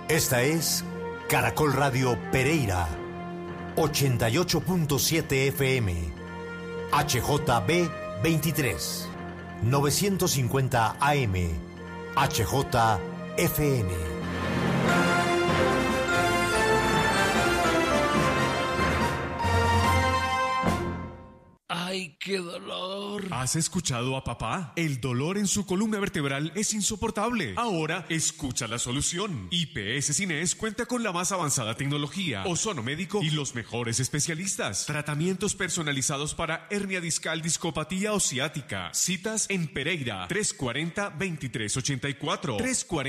Esta es Caracol Radio Pereira, 88.7 FM, HJB 23, 950 AM, HJFN. ¡Ay, qué dolor! ¿Has escuchado a papá? El dolor en su columna vertebral es insoportable. Ahora, escucha la solución. IPS Cines cuenta con la más avanzada tecnología, ozono médico y los mejores especialistas. Tratamientos personalizados para hernia discal, discopatía o ciática. Citas en Pereira, 340-2384.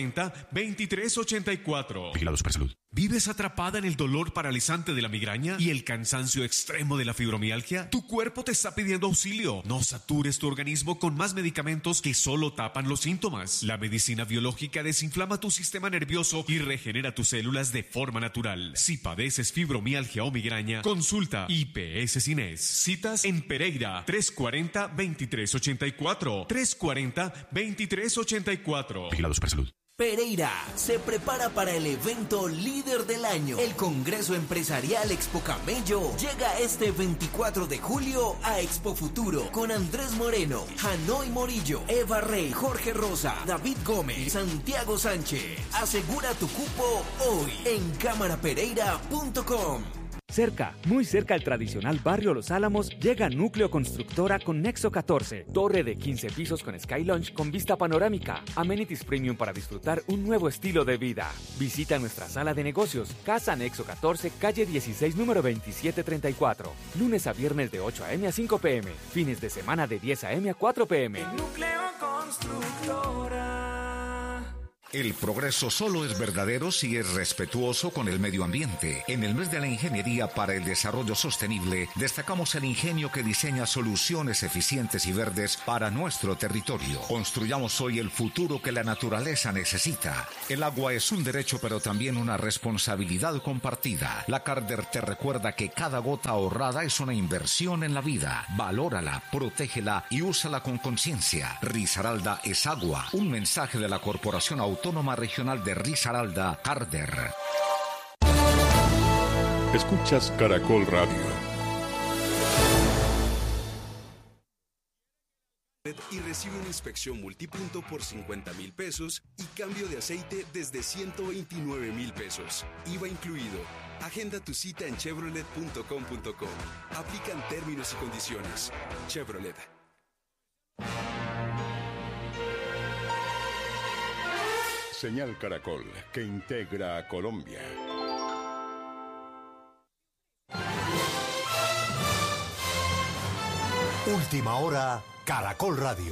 340-2384. Vigilado Supersalud. ¿Vives atrapada en el dolor paralizante de la migraña y el cansancio extremo de la fibromialgia? Tu cuerpo te está pidiendo auxilio. No satures tu organismo con más medicamentos que solo tapan los síntomas. La medicina biológica desinflama tu sistema nervioso y regenera tus células de forma natural. Si padeces fibromialgia o migraña, consulta IPS Cines. Citas en Pereira, 340-2384. 340-2384. Vigilado Supersalud. Pereira se prepara para el evento líder del año. El Congreso Empresarial Expo Camello llega este 24 de julio a Expo Futuro con Andrés Moreno, Hanoi Morillo, Eva Rey, Jorge Rosa, David Gómez, Santiago Sánchez. Asegura tu cupo hoy en cámarapereira.com. Cerca, muy cerca al tradicional barrio Los Álamos, llega Núcleo Constructora con Nexo 14, torre de 15 pisos con Sky Lounge con vista panorámica, amenities premium para disfrutar un nuevo estilo de vida. Visita nuestra sala de negocios, Casa Nexo 14, calle 16, número 2734, lunes a viernes de 8 a.m. a 5 p.m., fines de semana de 10 a.m. a 4 p.m. Núcleo Constructora. El progreso solo es verdadero si es respetuoso con el medio ambiente. En el mes de la ingeniería para el desarrollo sostenible, destacamos el ingenio que diseña soluciones eficientes y verdes para nuestro territorio. Construyamos hoy el futuro que la naturaleza necesita. El agua es un derecho, pero también una responsabilidad compartida. La Carder te recuerda que cada gota ahorrada es una inversión en la vida. Valórala, protégela y úsala con conciencia. Risaralda es agua. Un mensaje de la Corporación Autónoma Regional de Risaralda, Carder. Escuchas Caracol Radio. Y recibe una inspección multipunto por 50,000 pesos y cambio de aceite desde 129,000 pesos. IVA incluido. Agenda tu cita en chevrolet.com.co. Aplican términos y condiciones. Chevrolet. Señal Caracol, que integra a Colombia. Última hora, Caracol Radio.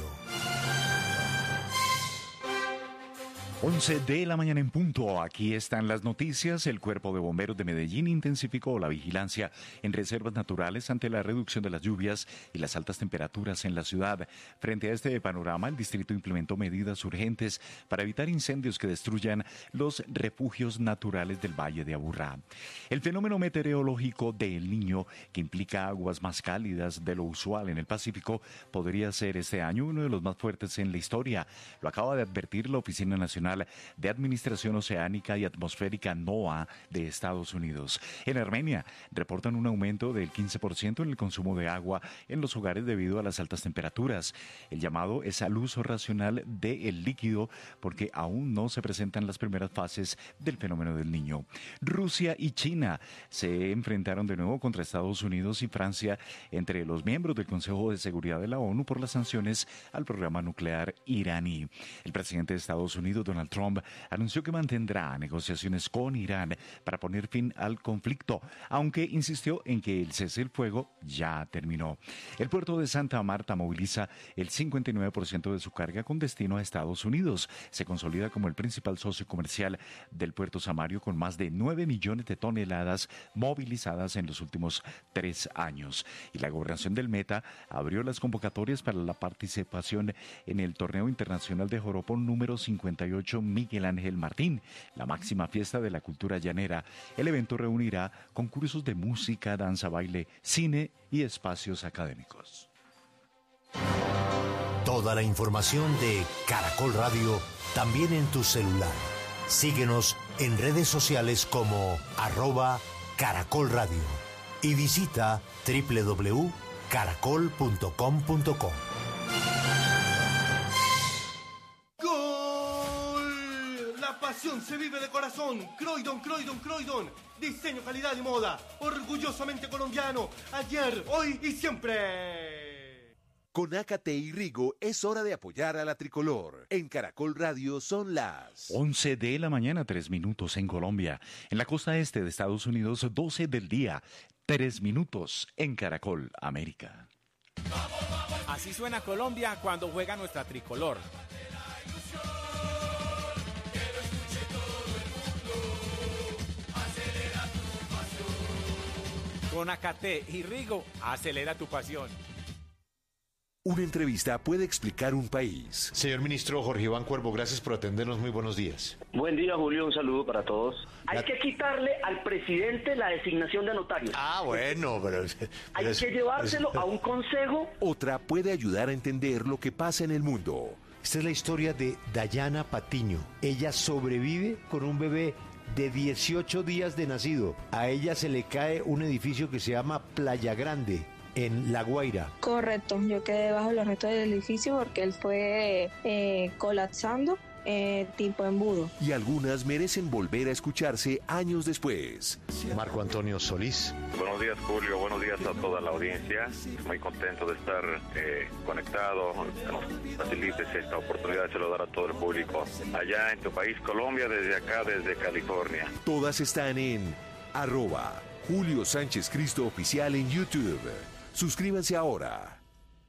11 de la mañana en punto. Aquí están las noticias. El Cuerpo de Bomberos de Medellín intensificó la vigilancia en reservas naturales ante la reducción de las lluvias y las altas temperaturas en la ciudad. Frente a este panorama, el distrito implementó medidas urgentes para evitar incendios que destruyan los refugios naturales del Valle de Aburrá. El fenómeno meteorológico de El Niño, que implica aguas más cálidas de lo usual en el Pacífico, podría ser este año uno de los más fuertes en la historia. Lo acaba de advertir la Oficina Nacional de Administración Oceánica y Atmosférica NOAA de Estados Unidos. En Armenia reportan un aumento del 15% en el consumo de agua en los hogares debido a las altas temperaturas. El llamado es al uso racional del líquido porque aún no se presentan las primeras fases del fenómeno del Niño. Rusia y China se enfrentaron de nuevo contra Estados Unidos y Francia entre los miembros del Consejo de Seguridad de la ONU por las sanciones al programa nuclear iraní. El presidente de Estados Unidos, Donald Trump, anunció que mantendrá negociaciones con Irán para poner fin al conflicto, aunque insistió en que el cese del fuego ya terminó. El puerto de Santa Marta moviliza el 59% de su carga con destino a Estados Unidos. Se consolida como el principal socio comercial del puerto Samario con más de 9 millones de toneladas movilizadas en los últimos 3 años. Y la gobernación del Meta abrió las convocatorias para la participación en el torneo internacional de joropo número 58 Miguel Ángel Martín, la máxima fiesta de la cultura llanera. El evento reunirá concursos de música, danza, baile, cine y espacios académicos. Toda la información de Caracol Radio también en tu celular. Síguenos en redes sociales como @Caracol Radio y visita www.caracol.com.co. ¡Gol! La pasión se vive de corazón. Croydon, Croydon, Croydon. Diseño, calidad y moda. Orgullosamente colombiano. Ayer, hoy y siempre. Con Ácate y Rigo es hora de apoyar a la tricolor. En Caracol Radio son las 11 de la mañana, 3 minutos en Colombia. En la costa este de Estados Unidos, 12 del día, 3 minutos en Caracol América. Así suena Colombia cuando juega nuestra tricolor. Con Ácate y Rigo, acelera tu pasión. Una entrevista puede explicar un país. Señor ministro Jorge Iván Cuervo, gracias por atendernos. Muy buenos días. Buen día, Julio. Un saludo para todos. Hay que quitarle al presidente la designación de notarios. Bueno, pero hay que llevárselo a un consejo. Otra puede ayudar a entender lo que pasa en el mundo. Esta es la historia de Dayana Patiño. Ella sobrevive con un bebé de 18 días de nacido. A ella se le cae un edificio que se llama Playa Grande, en La Guaira. Correcto, yo quedé bajo los restos del edificio porque él fue colapsando tipo embudo. Y algunas merecen volver a escucharse años después. Marco Antonio Solís. Buenos días, Julio. Buenos días a toda la audiencia. Muy contento de estar conectado. Nos facilites esta oportunidad de saludar a todo el público allá en tu país, Colombia, desde acá, desde California. Todas están en @Julio Sánchez Cristo Oficial en YouTube. Suscríbanse ahora.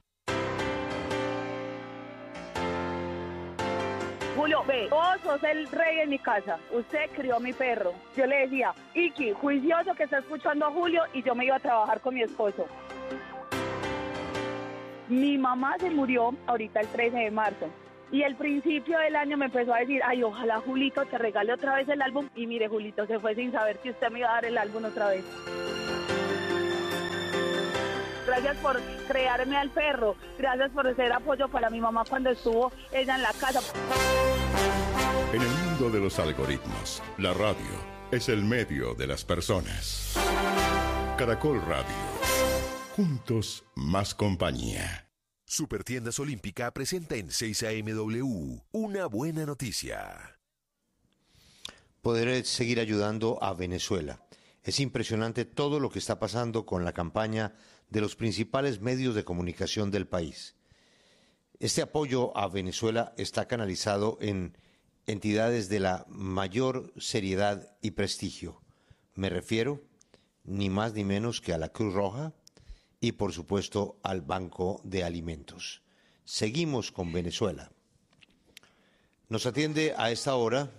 Julio, ve, vos sos el rey en mi casa. Usted crió a mi perro. Yo le decía, Iki, juicioso que está escuchando a Julio, y yo me iba a trabajar con mi esposo. Mi mamá se murió ahorita el 13 de marzo. Y al principio del año me empezó a decir, ay, ojalá Julito te regale otra vez el álbum. Y mire, Julito se fue sin saber que usted me iba a dar el álbum otra vez. Gracias por crearme al perro. Gracias por ser apoyo para mi mamá cuando estuvo ella en la casa. En el mundo de los algoritmos, la radio es el medio de las personas. Caracol Radio. Juntos, más compañía. Supertiendas Olímpica presenta en 6 AMW una buena noticia. Poder seguir ayudando a Venezuela. Es impresionante todo lo que está pasando con la campaña de los principales medios de comunicación del país. Este apoyo a Venezuela está canalizado en entidades de la mayor seriedad y prestigio. Me refiero ni más ni menos que a la Cruz Roja y, por supuesto, al Banco de Alimentos. Seguimos con Venezuela. Nos atiende a esta hora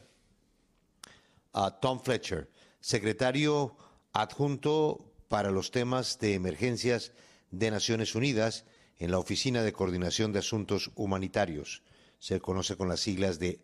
a Tom Fletcher, secretario adjunto para los temas de emergencias de Naciones Unidas en la Oficina de Coordinación de Asuntos Humanitarios. Se conoce con las siglas de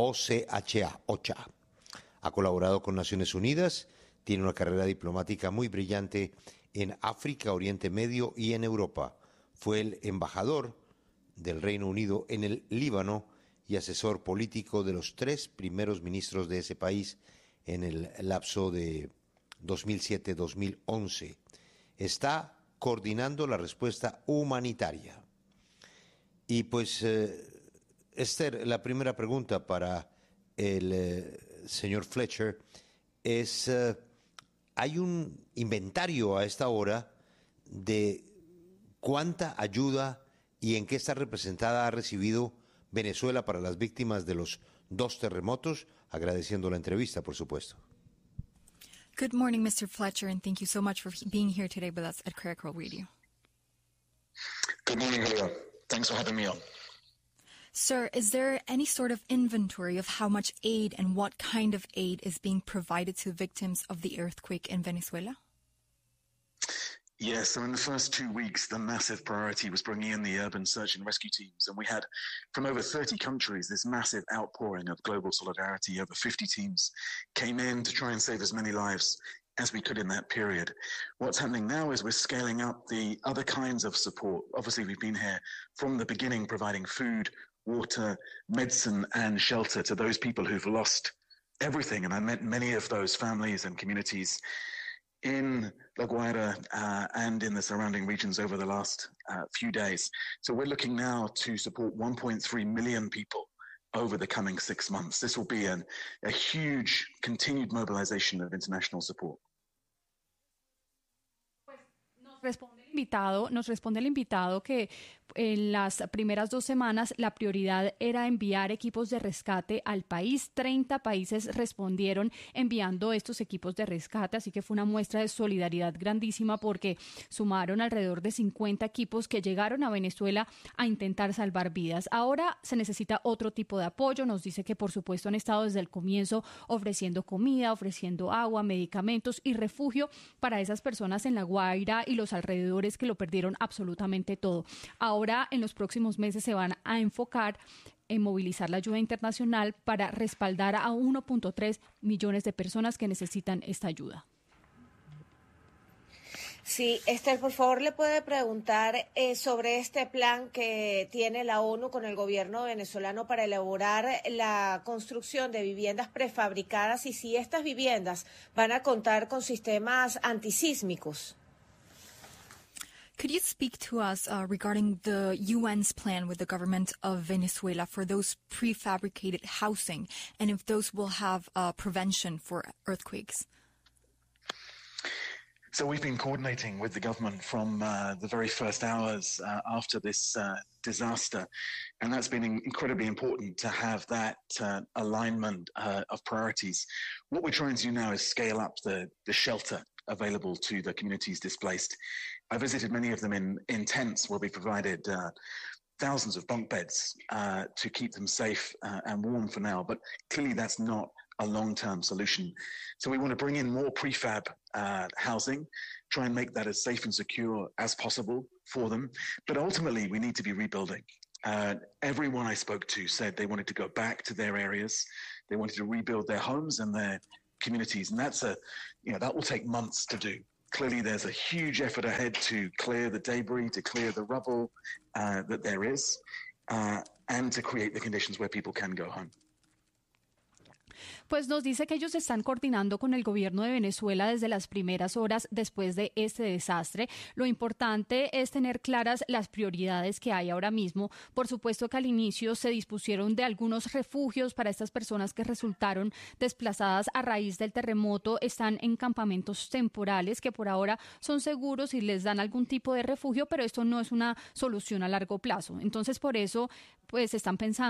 OCHA. Ha colaborado con Naciones Unidas, tiene una carrera diplomática muy brillante en África, Oriente Medio y en Europa. Fue el embajador del Reino Unido en el Líbano y asesor político de los 3 primeros ministros de ese país en el lapso de 2007-2011. Está coordinando la respuesta humanitaria. Y pues, Esther, la primera pregunta para el señor Fletcher es, ¿hay un inventario a esta hora de cuánta ayuda y en qué está representada ha recibido Venezuela para las víctimas de los 2 terremotos? Agradeciendo la entrevista, por supuesto. Good morning, Mr. Fletcher, and thank you so much for being here today with us at Caracol Radio. Good morning, Julio. Thanks for having me on. Sir, is there any sort of inventory of how much aid and what kind of aid is being provided to victims of the earthquake in Venezuela? Yes, so in the first 2 weeks, the massive priority was bringing in the urban search and rescue teams. And we had, from over 30 countries, this massive outpouring of global solidarity. Over 50 teams came in to try and save as many lives as we could in that period. What's happening now is we're scaling up the other kinds of support. Obviously, we've been here from the beginning providing food, water, medicine, and shelter to those people who've lost everything. And I met many of those families and communities in La Guaira and in the surrounding regions over the last few days. So we're looking now to support 1.3 million people over the coming 6 months. This will be a huge continued mobilization of international support. Nos responde el invitado que en las primeras 2 semanas la prioridad era enviar equipos de rescate al país. 30 países respondieron enviando estos equipos de rescate, así que fue una muestra de solidaridad grandísima porque sumaron alrededor de 50 equipos que llegaron a Venezuela a intentar salvar vidas. Ahora se necesita otro tipo de apoyo. Nos dice que por supuesto han estado desde el comienzo ofreciendo comida, ofreciendo agua, medicamentos y refugio para esas personas en La Guaira y los alrededores que lo perdieron absolutamente todo. Ahora, en los próximos meses se van a enfocar en movilizar la ayuda internacional para respaldar a 1.3 millones de personas que necesitan esta ayuda. Sí, Esther, por favor, le puede preguntar sobre este plan que tiene la ONU con el gobierno venezolano para elaborar la construcción de viviendas prefabricadas y si estas viviendas van a contar con sistemas antisísmicos. Could you speak to us regarding the UN's plan with the government of Venezuela for those prefabricated housing and if those will have prevention for earthquakes? So we've been coordinating with the government from the very first hours after this disaster, and that's been incredibly important to have that alignment of priorities. What we're trying to do now is scale up the shelter available to the communities displaced. I visited many of them in tents where we provided thousands of bunk beds to keep them safe and warm for now, but clearly that's not a long-term solution. So we want to bring in more prefab housing, try and make that as safe and secure as possible for them. But ultimately, we need to be rebuilding. Everyone I spoke to said they wanted to go back to their areas. They wanted to rebuild their homes and their communities. And that's that will take months to do. Clearly, there's a huge effort ahead to clear the debris, to clear the rubble that there is, and to create the conditions where people can go home. Pues nos dice que ellos están coordinando con el gobierno de Venezuela desde las primeras horas después de este desastre. Lo importante es tener claras las prioridades que hay ahora mismo. Por supuesto que al inicio se dispusieron de algunos refugios para estas personas que resultaron desplazadas a raíz del terremoto. Están en campamentos temporales que por ahora son seguros y les dan algún tipo de refugio, pero esto no es una solución a largo plazo. Entonces, por eso, pues están pensando